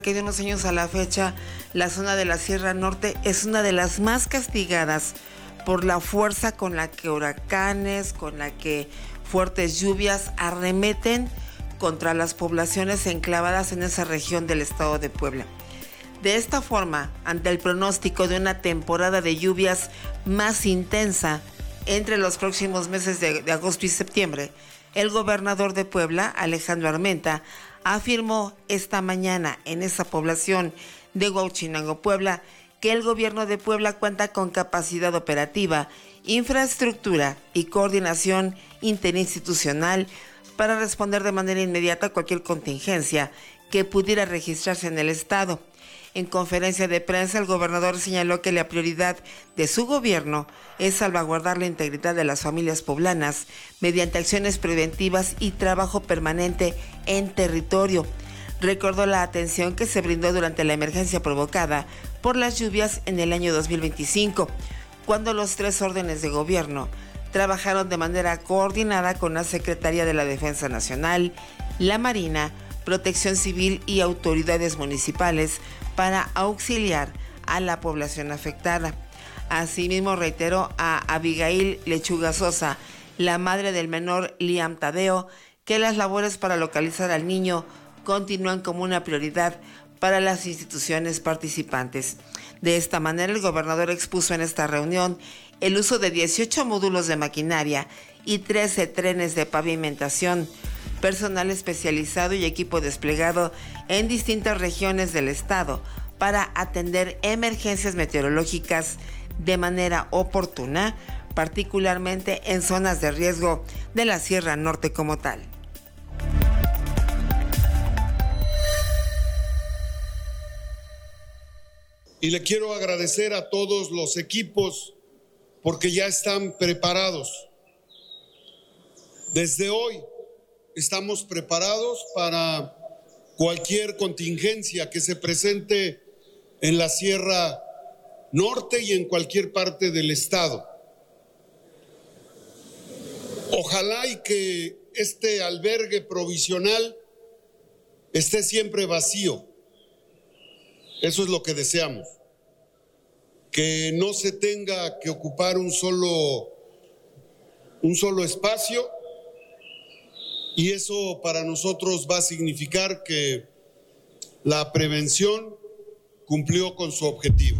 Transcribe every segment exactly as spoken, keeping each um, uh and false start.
Que de unos años a la fecha, la zona de la Sierra Norte es una de las más castigadas por la fuerza con la que huracanes, con la que fuertes lluvias arremeten contra las poblaciones enclavadas en esa región del estado de Puebla. De esta forma, ante el pronóstico de una temporada de lluvias más intensa entre los próximos meses de, de agosto y septiembre, el gobernador de Puebla, Alejandro Armenta, afirmó esta mañana en esa población de Huauchinango, Puebla, que el gobierno de Puebla cuenta con capacidad operativa, infraestructura y coordinación interinstitucional para responder de manera inmediata a cualquier contingencia que pudiera registrarse en el estado. En conferencia de prensa, el gobernador señaló que la prioridad de su gobierno es salvaguardar la integridad de las familias poblanas mediante acciones preventivas y trabajo permanente en territorio. Recordó la atención que se brindó durante la emergencia provocada por las lluvias en el año dos mil veinticinco, cuando los tres órdenes de gobierno trabajaron de manera coordinada con la Secretaría de la Defensa Nacional, la Marina, Protección Civil y autoridades municipales para auxiliar a la población afectada. Asimismo, reiteró a Abigail Lechuga Sosa, la madre del menor Liam Tadeo, que las labores para localizar al niño continúan como una prioridad para las instituciones participantes. De esta manera, el gobernador expuso en esta reunión el uso de dieciocho módulos de maquinaria y trece trenes de pavimentación, personal especializado y equipo desplegado en distintas regiones del estado para atender emergencias meteorológicas de manera oportuna, particularmente en zonas de riesgo de la Sierra Norte como tal. Y le quiero agradecer a todos los equipos porque ya están preparados. Desde hoy estamos preparados para cualquier contingencia que se presente en la Sierra Norte y en cualquier parte del estado. Ojalá y que este albergue provisional esté siempre vacío. Eso es lo que deseamos. Que no se tenga que ocupar un solo, un solo espacio. Y eso para nosotros va a significar que la prevención cumplió con su objetivo.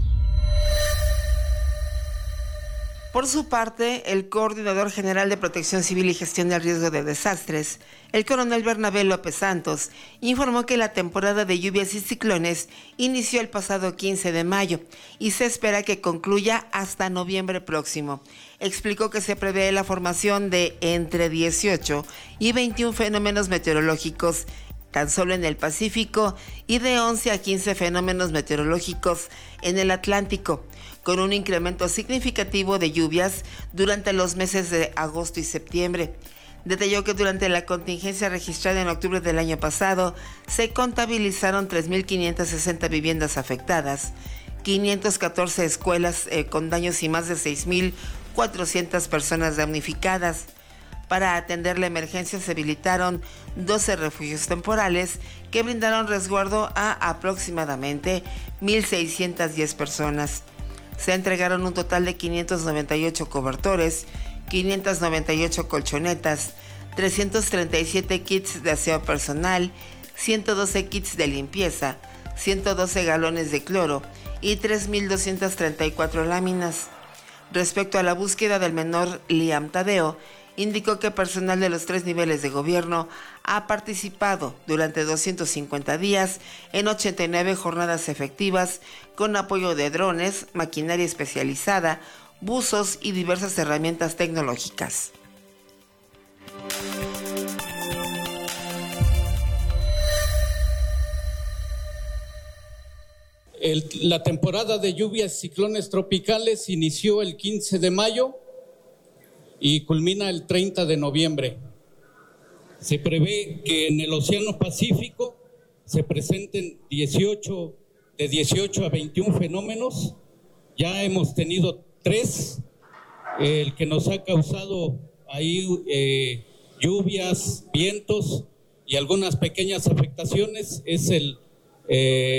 Por su parte, el coordinador general de Protección Civil y Gestión del Riesgo de Desastres, el coronel Bernabé López Santos, informó que la temporada de lluvias y ciclones inició el pasado quince de mayo y se espera que concluya hasta noviembre próximo. Explicó que se prevé la formación de entre dieciocho y veintiún fenómenos meteorológicos tan solo en el Pacífico y de once a quince fenómenos meteorológicos en el Atlántico, con un incremento significativo de lluvias durante los meses de agosto y septiembre. Detalló que durante la contingencia registrada en octubre del año pasado se contabilizaron tres mil quinientas sesenta viviendas afectadas, quinientas catorce escuelas eh, con daños y más de seis mil cuatrocientas personas damnificadas. Para atender la emergencia se habilitaron doce refugios temporales que brindaron resguardo a aproximadamente mil seiscientas diez personas. Se entregaron un total de quinientos noventa y ocho cobertores, quinientas noventa y ocho colchonetas, trescientos treinta y siete kits de aseo personal, ciento doce kits de limpieza, ciento doce galones de cloro y tres mil doscientas treinta y cuatro láminas. Respecto a la búsqueda del menor Liam Tadeo, indicó que personal de los tres niveles de gobierno ha participado durante doscientos cincuenta días en ochenta y nueve jornadas efectivas con apoyo de drones, maquinaria especializada, buzos y diversas herramientas tecnológicas. El, la temporada de lluvias y ciclones tropicales inició el quince de mayo y culmina el treinta de noviembre. Se prevé que en el Océano Pacífico se presenten dieciocho, de dieciocho a veintiún fenómenos. Ya hemos tenido tres, el que nos ha causado ahí eh, lluvias, vientos y algunas pequeñas afectaciones es el eh,